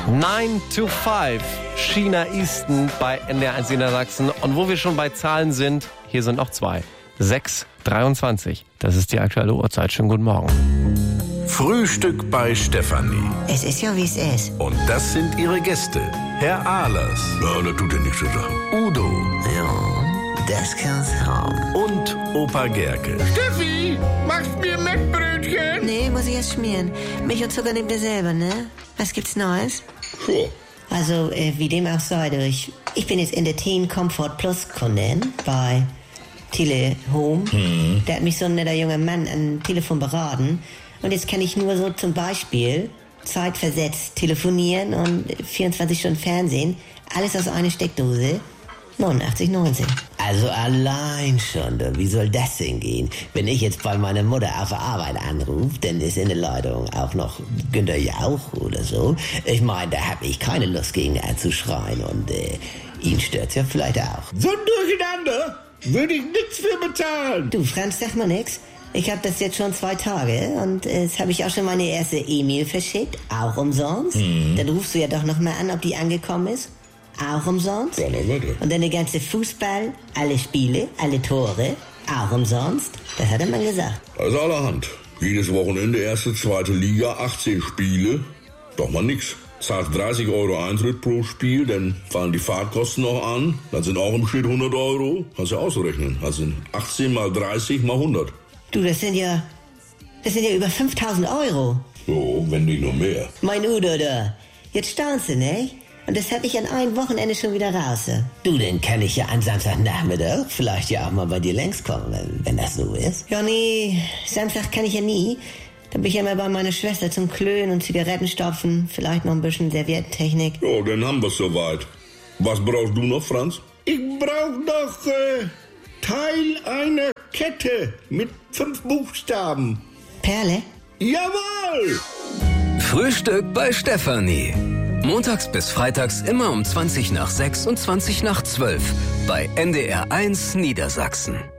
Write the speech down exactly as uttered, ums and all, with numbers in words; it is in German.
nine to five, China Easton bei N D R eins Niedersachsen. Und wo wir schon bei Zahlen sind, hier sind noch zwei. sechs Uhr dreiundzwanzig, das ist die aktuelle Uhrzeit. Schönen guten Morgen. Frühstück bei Stefanie. Es ist ja, wie es ist. Und das sind ihre Gäste. Herr Ahlers. Ja, das tut ja nichts zu sagen. Udo. Ja, das kann's haben. Und Opa Gerke. Steffi, machst mir Mettbrötchen? Nee, muss ich erst schmieren. Milch und Zucker nehmt ihr selber, ne? Was gibt's Neues? Sure. Also, äh, wie dem auch sei, durch. Ich bin jetzt in der Teen Comfort Plus Kundin bei Tele Home. Hm. Da hat mich so ein netter junger Mann am Telefon beraten. Und jetzt kann ich nur so zum Beispiel zeitversetzt telefonieren und vierundzwanzig Stunden Fernsehen. Alles aus einer Steckdose. neunundachtzig neunzehn. Also allein schon, du, wie soll das denn gehen? Wenn ich jetzt bei meiner Mutter auf der Arbeit anrufe, dann ist in der Leitung auch noch Günter Jauch oder so. Ich meine, da habe ich keine Lust gegen anzuschreien und äh, ihn stört's ja vielleicht auch. So ein Durcheinander würde ich nichts für bezahlen. Du, Franz, sag mal nix. Ich habe das jetzt schon zwei Tage und äh, jetzt habe ich auch schon meine erste E-Mail verschickt, auch umsonst. Mhm. Dann rufst du ja doch noch mal an, ob die angekommen ist. Auch umsonst. Ja, na weiter. Und dann der ganze Fußball, alle Spiele, alle Tore, auch umsonst. Das hat der Mann gesagt. Also allerhand. Jedes Wochenende erste, zweite Liga, achtzehn Spiele. Doch mal nix. Zahlst dreißig Euro Eintritt pro Spiel, dann fallen die Fahrtkosten noch an. Dann sind auch im Schnitt hundert Euro. Kannst du ausrechnen. Also achtzehn mal dreißig mal hundert. Du, das sind ja, das sind ja über fünftausend Euro. So, wenn nicht noch mehr. Mein Udo da. Jetzt staunst du, ne? Und das hab ich an einem Wochenende schon wieder raus. Du, dann kann ich ja am Samstagnachmittag vielleicht ja auch mal bei dir längs kommen, wenn, wenn das so ist. Ja, nee, Samstag kann ich ja nie. Dann bin ich ja mal bei meiner Schwester zum Klönen und Zigaretten stopfen. Vielleicht noch ein bisschen Serviettentechnik. Ja, dann haben wir's soweit. Was brauchst du noch, Franz? Ich brauch noch äh, Teil einer Kette mit fünf Buchstaben. Perle? Jawohl! Frühstück bei Stefanie. Montags bis freitags immer um zwanzig nach sechs und zwanzig nach zwölf bei N D R eins Niedersachsen.